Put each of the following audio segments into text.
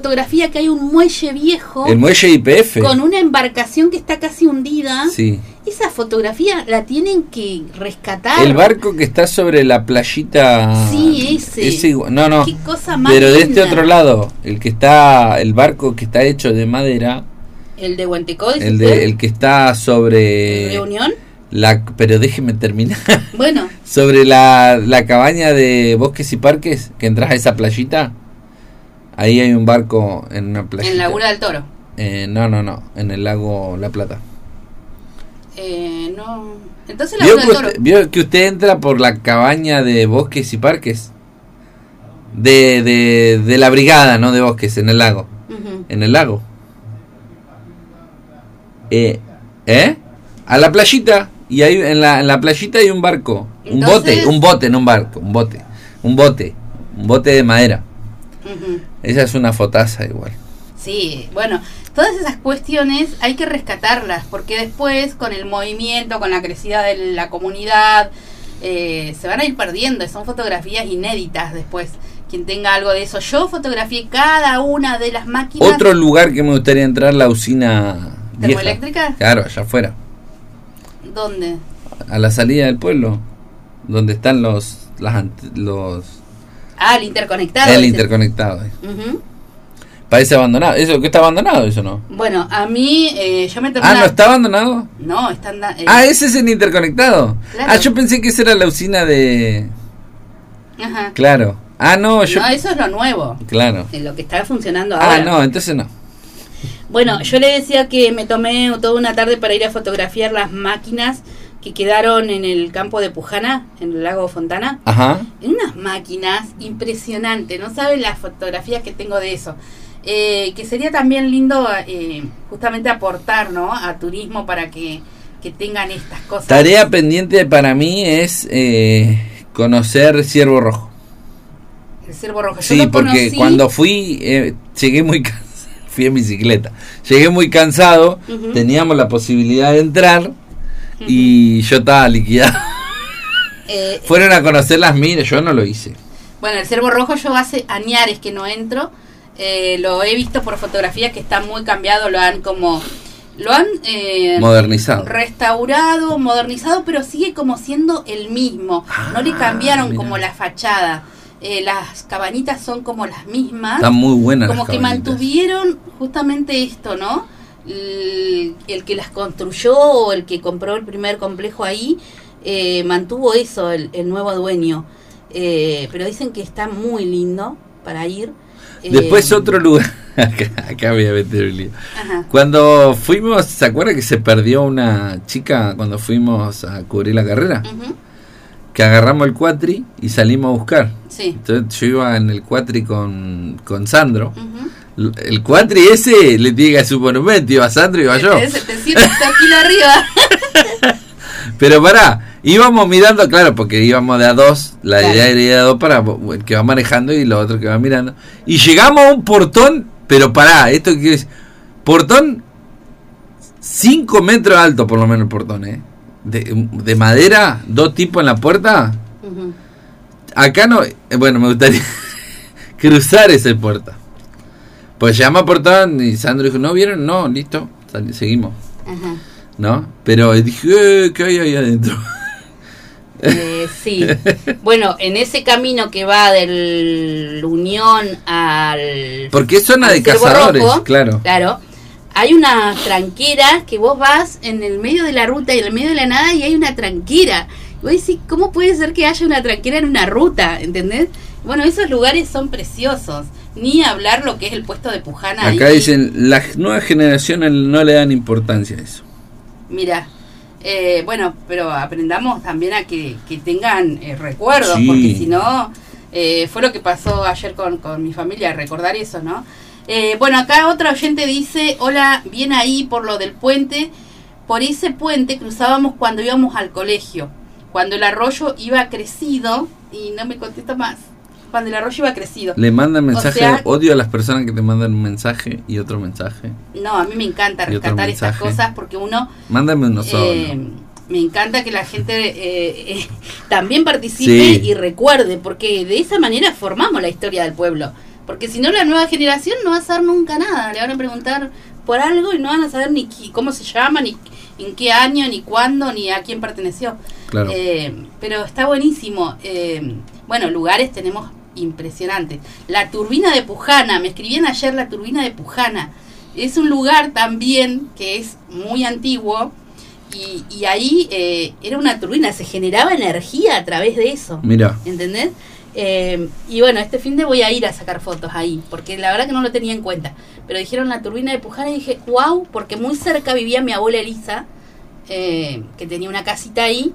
fotografía que hay un muelle viejo. El muelle YPF. Con una embarcación que está casi hundida. Sí. Esa fotografía la tienen que rescatar. El barco que está sobre la playita. Sí, ese. No. Qué cosa más Pero de linda. este otro lado, el barco que está hecho de madera. El de Huentecó, el que está sobre. ¿Reunión? Pero déjeme terminar. Bueno. Sobre la cabaña de Bosques y Parques, que entras a esa playita. Ahí hay un barco en una playita. En Laguna del Toro. No. En el lago La Plata. No. Entonces Laguna del Toro. ¿Vio que usted entra por la cabaña de Bosques y Parques? De la brigada, no de Bosques, en el lago. Uh-huh. En el lago. A la playita. Y ahí en la playita hay un barco. Entonces, un bote, no un barco. Un bote de madera. Uh-huh. Esa es una fotaza igual. Sí, bueno, todas esas cuestiones hay que rescatarlas, porque después con el movimiento, con la crecida de la comunidad, se van a ir perdiendo. Son fotografías inéditas después. Quien tenga algo de eso. Yo fotografié cada una de las máquinas. Otro lugar que me gustaría entrar, la usina ¿termoeléctrica? Claro, allá afuera. ¿Dónde? A la salida del pueblo, donde están el interconectado. El interconectado. Uh-huh. Parece abandonado. ¿Eso que está abandonado? Eso no. Bueno, a mí yo me tomé ¿no está abandonado? No, está ese es el interconectado. Claro. Yo pensé que esa era la usina de... Ajá. Claro. No, eso es lo nuevo. Claro. Lo que está funcionando ahora. No, entonces no. Bueno, yo le decía que me tomé toda una tarde para ir a fotografiar las máquinas que quedaron en el campo de Pujana, en el lago Fontana. Ajá. En unas máquinas impresionantes, no saben las fotografías que tengo de eso. Que sería también lindo justamente aportar, ¿no?, a turismo para que tengan estas cosas. Tarea pendiente para mí es conocer Ciervo Rojo. El Ciervo Rojo. Sí, porque cuando fui llegué muy cansado. Fui en bicicleta. Llegué muy cansado. Uh-huh. Teníamos la posibilidad de entrar. Uh-huh. Y yo estaba liquidado. Fueron a conocer las minas. Yo no lo hice. Bueno, el Ciervo Rojo yo hace añares que no entro. Lo he visto por fotografías que está muy cambiado. Lo han modernizado. Restaurado, modernizado, pero sigue como siendo el mismo. No le cambiaron como la fachada. Las cabañitas son como las mismas. Están muy buenas. Como que mantuvieron justamente esto, ¿no? El que las construyó o el que compró el primer complejo ahí, mantuvo eso, el nuevo dueño. Pero dicen que está muy lindo para ir. Después otro lugar. Acá voy a meter el lío. Cuando fuimos, ¿se acuerda que se perdió una chica cuando fuimos a cubrir la carrera? Uh-huh. Que agarramos el cuatri y salimos a buscar. Sí. Entonces yo iba en el cuatri con Sandro. Uh-huh. El cuatri ese le tiene que su monumento. Iba Sandro y iba yo. 700 kilos arriba. Pero pará, íbamos mirando, claro, porque íbamos de a dos. La idea era ir de a dos para el que va manejando y los otros que van mirando. Y llegamos a un portón, pero pará, esto que es portón 5 metros alto por lo menos el portón, de madera, 2 tipos en la puerta. Uh-huh. Acá no, bueno, me gustaría cruzar esa puerta. Pues llama portón y Sandro dijo, ¿no vieron? No, listo, seguimos. Uh-huh. ¿No? Pero dije, ¿qué hay ahí adentro? Sí. Bueno, en ese camino que va del Unión al... Porque es zona de cazadores, Rojo, claro. Hay una tranquera que vos vas en el medio de la ruta y en el medio de la nada y hay una tranquera. Y vos decís, ¿cómo puede ser que haya una tranquera en una ruta? ¿Entendés? Bueno, esos lugares son preciosos. Ni hablar lo que es el puesto de Pujana. Acá ahí dicen, las nuevas generaciones no le dan importancia a eso. Mira, bueno, pero aprendamos también a que tengan recuerdos, sí. Porque si no, fue lo que pasó ayer con mi familia, recordar eso, ¿no? Bueno, acá otra oyente dice, hola, bien ahí por lo del puente. Por ese puente cruzábamos cuando íbamos al colegio, cuando el arroyo iba crecido, y no me contesta más, cuando el arroyo iba crecido. Le mandan mensaje, odio a las personas que te mandan un mensaje y otro mensaje. No, a mí me encanta rescatar estas cosas porque uno... Mándame uno solo. Me encanta que la gente también participe, sí. Y recuerde, porque de esa manera formamos la historia del pueblo. Porque si no, la nueva generación no va a saber nunca nada. Le van a preguntar por algo y no van a saber ni cómo se llama, ni en qué año, ni cuándo, ni a quién perteneció. Claro. Pero está buenísimo. Bueno, lugares tenemos impresionantes. La Turbina de Pujana, me escribían ayer la Turbina de Pujana. Es un lugar también que es muy antiguo y ahí era una turbina, se generaba energía a través de eso. Mira. ¿Entendés? Y bueno, este fin de voy a ir a sacar fotos ahí, porque la verdad que no lo tenía en cuenta. Pero dijeron la Turbina de Pujana y dije, wow, porque muy cerca vivía mi abuela Elisa, que tenía una casita ahí.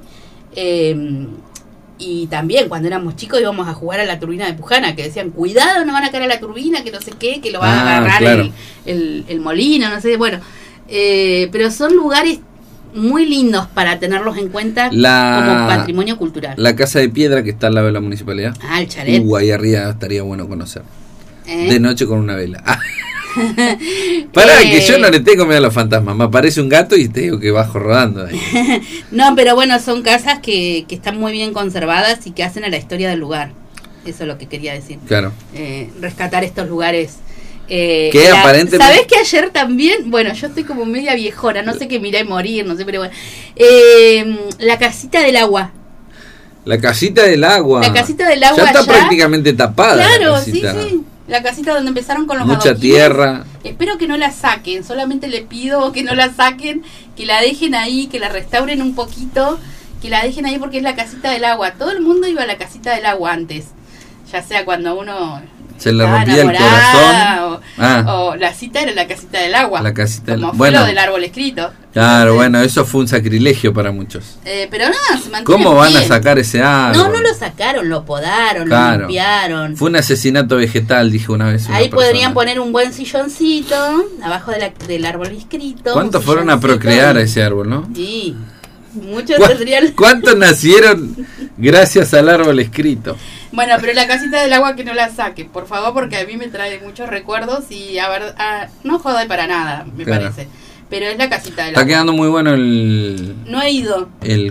Y también cuando éramos chicos íbamos a jugar a la Turbina de Pujana, que decían, cuidado, no van a caer a la turbina, que no sé qué, que lo va a agarrar claro. el molino, no sé, bueno. Pero son lugares muy lindos para tenerlos en cuenta como patrimonio cultural. La Casa de Piedra que está al lado de la municipalidad. El chalet. Ahí arriba estaría bueno conocer. De noche con una vela. Pará, que yo no le tengo miedo a los fantasmas. Me aparece un gato y te digo que bajo rodando ahí. No, pero bueno, son casas que están muy bien conservadas y que hacen a la historia del lugar. Eso es lo que quería decir. Claro. Rescatar estos lugares. Que aparentemente... ¿Sabés que ayer también? Bueno, yo estoy como media viejona, no sé qué miré morir, no sé, pero bueno. La casita del agua. La casita del agua. La casita del agua ya está allá, prácticamente tapada. Claro, sí. La casita donde empezaron con los mucha adoquines. Tierra. Espero que no la saquen, solamente le pido que no la saquen, que la dejen ahí, que la restauren un poquito, que la dejen ahí porque es la casita del agua. Todo el mundo iba a la casita del agua antes, ya sea cuando uno se le rompía el corazón o la cita era la casita del agua, la casita como fue lo del árbol escrito. Claro, bueno, eso fue un sacrilegio para muchos. Pero nada, se mantiene. ¿Cómo van bien. a sacar ese árbol? No lo sacaron, lo podaron, claro. Lo limpiaron. Fue un asesinato vegetal, dije una vez. Ahí podrían poner un buen silloncito abajo del árbol escrito. ¿Cuántos fueron a procrear a ese árbol, no? Sí, muchos tendrían. ¿Cuántos nacieron gracias al árbol escrito? Bueno, pero la casita del agua que no la saque, por favor, porque a mí me trae muchos recuerdos y a ver, no joda para nada, me parece. Pero es la casita del agua. Está quedando muy bueno el... No he ido.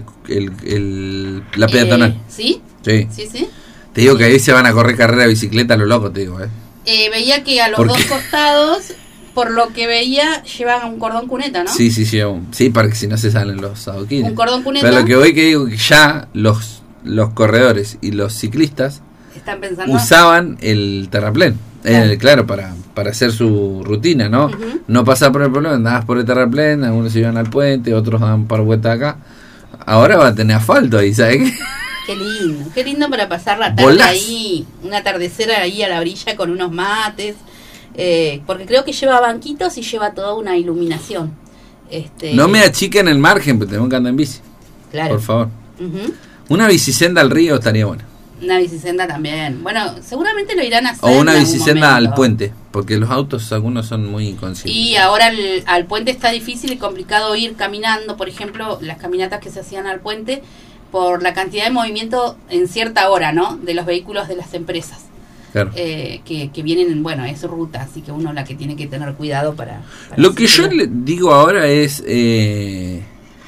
La peatonal. ¿Sí? Sí. Sí. Te digo que ahí se van a correr carrera de bicicleta a lo loco, te digo, veía que a los dos costados, por lo que veía, llevan un cordón cuneta, ¿no? Sí, sí, para que si no se salen los adoquines. Un cordón cuneta. Pero lo que voy que digo que ya los corredores y los ciclistas están pensando, usaban el terraplén. Claro, para hacer su rutina, ¿no? Uh-huh. No pasar por el problema, andabas por el terraplén, algunos se iban al puente, otros daban un par de vueltas acá. Ahora va a tener asfalto ahí, ¿sabes qué? Qué lindo para pasar la tarde ahí, un atardecer ahí a la orilla con unos mates, porque creo que lleva banquitos y lleva toda una iluminación. No me achiquen el margen, pero tengo que andar en bici. Claro. Por favor. Uh-huh. Una bicisenda al río estaría buena. Una bicisenda también. Bueno, seguramente lo irán a hacer. O una bicisenda al puente, porque los autos algunos son muy inconscientes. Y ahora al puente está difícil y complicado ir caminando, por ejemplo, las caminatas que se hacían al puente, por la cantidad de movimiento en cierta hora, ¿no? De los vehículos de las empresas. Claro. Que vienen, bueno, es ruta, así que uno la que tiene que tener cuidado para lo que yo le digo ahora es que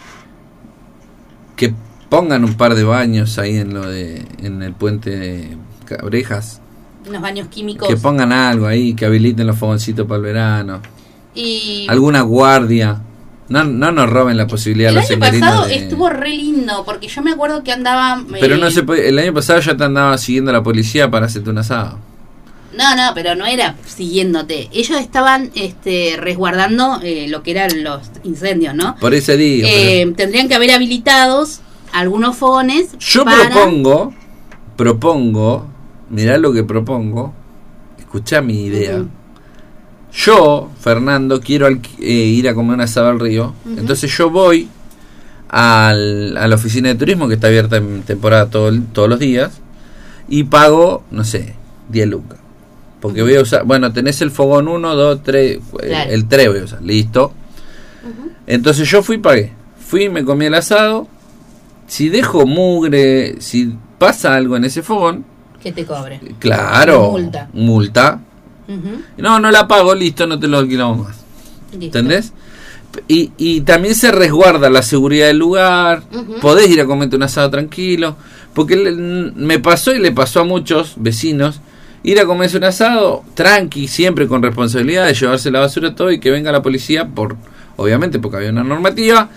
pongan un par de baños ahí en el puente de Cabrejas. Unos baños químicos. Que pongan algo ahí, que habiliten los fogoncitos para el verano. Y alguna guardia. No nos roben la posibilidad. El año pasado estuvo re lindo, porque yo me acuerdo que andaba... Pero no se puede, el año pasado ya te andaba siguiendo la policía para hacerte un asado. No, pero no era siguiéndote. Ellos estaban resguardando lo que eran los incendios, ¿no? Por ese día. Tendrían que haber habilitados algunos fogones. Yo propongo, mirá lo que propongo, escuchá mi idea. Uh-huh. Yo, Fernando, quiero ir a comer un asado al río. Uh-huh. Entonces yo voy a la oficina de turismo, que está abierta en temporada todos los días, y pago, no sé, 10 lucas. Porque voy a usar, bueno, tenés el fogón 1, 2, 3, claro. El 3 voy a usar, listo. Uh-huh. Entonces yo pagué, me comí el asado. Si dejo mugre, si pasa algo en ese fogón, que te cobre. Claro, multa. Uh-huh. No la pago, listo, no te lo alquilamos más. Listo. ¿Entendés? Y también se resguarda la seguridad del lugar. Uh-huh. Podés ir a comerte un asado tranquilo. Porque me pasó y le pasó a muchos vecinos. ir a comerse un asado, tranqui, siempre con responsabilidad de llevarse la basura todo y que venga la policía, obviamente porque había una normativa,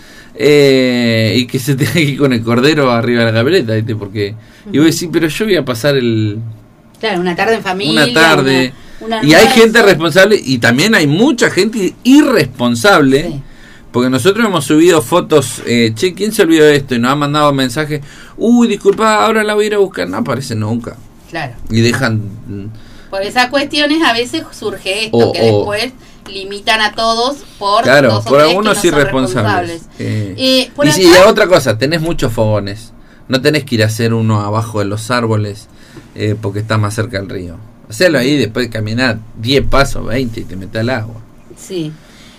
y que se tenga que ir con el cordero arriba de la camioneta, ¿viste? Porque, y vos decís, pero yo voy a pasar Claro, una tarde en familia. Una tarde. Una y hay gente responsable y también hay mucha gente irresponsable. Sí. Porque nosotros hemos subido fotos, che, ¿quién se olvidó de esto? Y nos han mandado mensajes, disculpa, ahora la voy a ir a buscar. No aparece nunca. Claro. Y dejan... Por esas cuestiones a veces surge esto, que después limitan a todos por claro, dos o por tres algunos que no son irresponsables. Por y acá, si otra cosa, tenés muchos fogones. No tenés que ir a hacer uno abajo de los árboles porque está más cerca del río. Hacelo ahí, después de caminar 10 pasos, 20 y te metes al agua. Sí.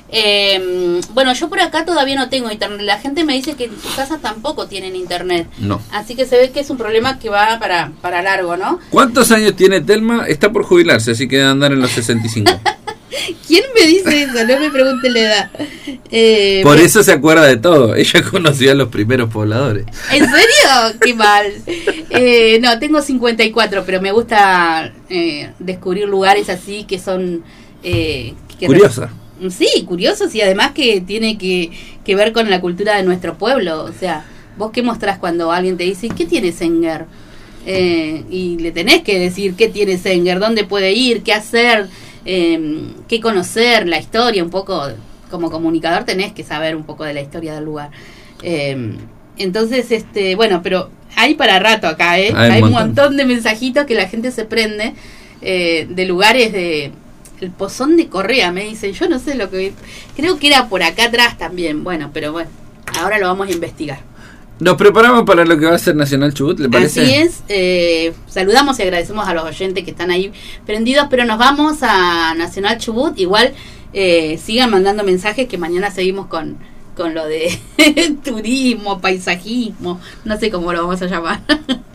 Bueno, yo por acá todavía no tengo internet. La gente me dice que en sus casas tampoco tienen internet. No. Así que se ve que es un problema que va para largo, ¿no? ¿Cuántos años tiene Telma? Está por jubilarse, así que debe andar en los 65. ¿Quién me dice eso? No me pregunte la edad. Por eso se acuerda de todo. Ella conoció a los primeros pobladores. ¿En serio? Qué mal. No, tengo 54, pero me gusta descubrir lugares así que son... Curiosa. Sí, curiosos y además que tiene que ver con la cultura de nuestro pueblo. O sea, vos qué mostrás cuando alguien te dice, ¿qué tiene Senguer? Y le tenés que decir qué tiene Senguer, dónde puede ir, qué hacer, qué conocer, la historia, un poco, como comunicador tenés que saber un poco de la historia del lugar. Entonces, bueno, pero hay para rato acá, hay un montón de mensajitos que la gente se prende de lugares de... El Pozón de Correa, me dicen, yo no sé lo que... Creo que era por acá atrás también, bueno, pero bueno, ahora lo vamos a investigar. Nos preparamos para lo que va a ser Nacional Chubut, ¿le parece? Así es, saludamos y agradecemos a los oyentes que están ahí prendidos, pero nos vamos a Nacional Chubut, igual sigan mandando mensajes que mañana seguimos con lo de turismo, paisajismo, no sé cómo lo vamos a llamar.